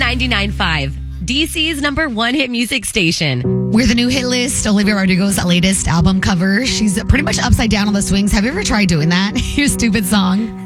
99.5, DC's number one hit music station. We're the new hit list. Olivia Rodrigo's latest album cover. She's pretty much upside down on the swings. Have you ever tried doing that? Your stupid song.